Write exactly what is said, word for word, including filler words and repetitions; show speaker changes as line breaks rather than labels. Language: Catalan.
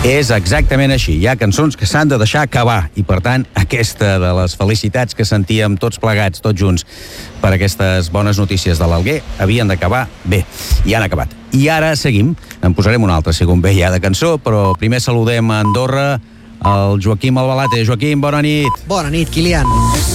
És exactament així. Hi ha cançons que s'han de deixar acabar i, per tant, aquesta de les felicitats que sentíem tots plegats, tots junts, per aquestes bones notícies de l'Alguer, havien d'acabar bé. I han acabat. I ara seguim. En posarem una altra, segon bé ja de cançó, però primer saludem a Andorra el Joaquim Albalate. Joaquim, bona nit.
Bona nit, Kilian.